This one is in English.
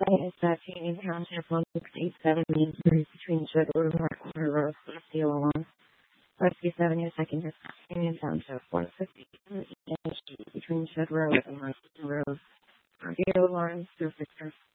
Site is 13 Township 167 Main Street between Sugar and Martin Road, Steel Alarm. Rescue 7 Second is Union Township 150 Main Street between Sugar Road and Martin Road. Steel Alarm, 2 Victor.